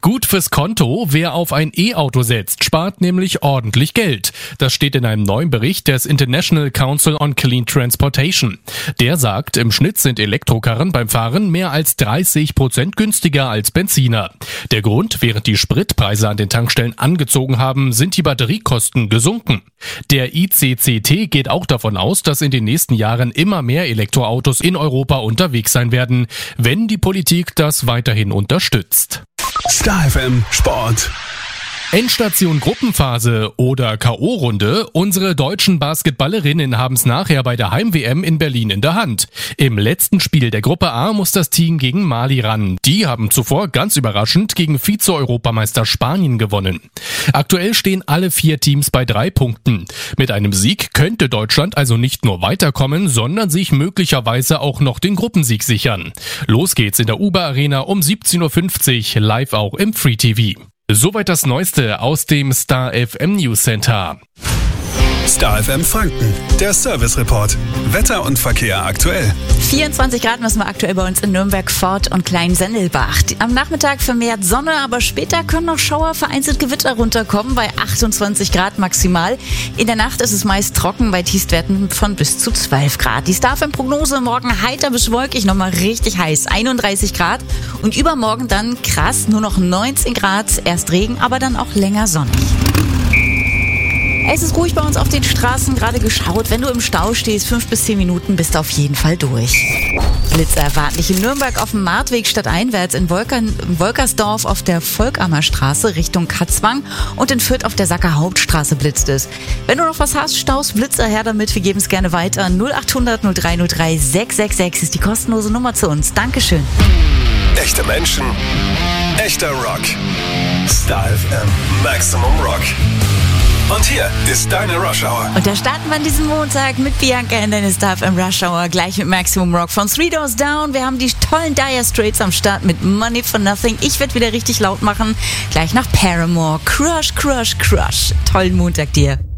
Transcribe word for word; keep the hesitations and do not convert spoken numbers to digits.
Gut fürs Konto, wer auf ein E-Auto setzt, spart nämlich ordentlich Geld. Das steht in einem neuen Bericht des International Council on Clean Transportation. Der sagt, im Schnitt sind Elektrokarren beim Fahren mehr als dreißig Prozent günstiger als Benziner. Der Grund, während die Spritpreise an den Tankstellen angezogen haben, sind die Batteriekosten gesunken. Der I C C T geht auch davon aus, dass in den nächsten Jahren immer mehr Elektroautos in Europa unterwegs sein werden, wenn die Politik das weiterhin unterstützt. Star F M Sport. Endstation Gruppenphase oder K O-Runde. Unsere deutschen Basketballerinnen haben es nachher bei der Heim-W M in Berlin in der Hand. Im letzten Spiel der Gruppe A muss das Team gegen Mali ran. Die haben zuvor ganz überraschend gegen Vize-Europameister Spanien gewonnen. Aktuell stehen alle vier Teams bei drei Punkten. Mit einem Sieg könnte Deutschland also nicht nur weiterkommen, sondern sich möglicherweise auch noch den Gruppensieg sichern. Los geht's in der U B A Arena um siebzehn Uhr fünfzig, live auch im Free T V. Soweit das Neueste aus dem Star F M News Center. Star F M Franken, der Service Report. Wetter und Verkehr aktuell. vierundzwanzig Grad müssen wir aktuell bei uns in Nürnberg, Fort und Kleinsendelbach. Am Nachmittag vermehrt Sonne, aber später können noch Schauer, vereinzelt Gewitter runterkommen bei achtundzwanzig Grad maximal. In der Nacht ist es meist trocken bei Tiefstwerten von bis zu zwölf Grad. Die Star F M Prognose morgen heiter bis wolkig, nochmal richtig heiß, einunddreißig Grad. Und übermorgen dann krass, nur noch neunzehn Grad, erst Regen, aber dann auch länger sonnig. Es ist ruhig bei uns auf den Straßen, gerade geschaut. Wenn du im Stau stehst, fünf bis zehn Minuten bist du auf jeden Fall durch. Blitze erwarten dich in Nürnberg auf dem Martweg stadteinwärts, in Wolkern, Wolkersdorf auf der Volkammer Straße Richtung Katzwang und in Fürth auf der Sacker Hauptstraße blitzt es. Wenn du noch was hast, Staus, Blitzer her damit, wir geben es gerne weiter. null achthundert null drei null drei sechs sechs sechs ist die kostenlose Nummer zu uns. Dankeschön. Echte Menschen, echter Rock. Star F M Maximum Rock. Und hier ist deine Rush Hour. Und da starten wir an diesem Montag mit Bianca in deine Star F M Rush Hour, gleich mit Maximum Rock von Three Doors Down. Wir haben die tollen Dire Straits am Start mit Money for Nothing. Ich werde wieder richtig laut machen. Gleich nach Paramore. Crush, Crush, Crush. Tollen Montag dir.